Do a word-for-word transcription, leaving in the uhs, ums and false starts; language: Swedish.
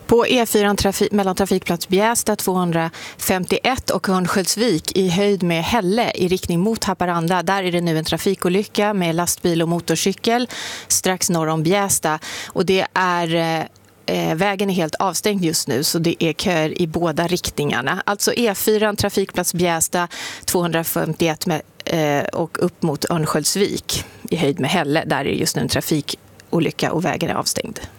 På E fyra trafik, mellan trafikplats Bjästa tvåhundrafemtioett och Örnsköldsvik i höjd med Hälle i riktning mot Haparanda. Där är det nu en trafikolycka med lastbil och motorcykel strax norr om Bjästa. Och det är... Eh, vägen är helt avstängd just nu, så det är köer i båda riktningarna. Alltså E fyra trafikplats Bjästa tvåhundrafemtioett med, eh, och upp mot Örnsköldsvik i höjd med Hälle. Där är det just nu en trafikolycka och vägen är avstängd.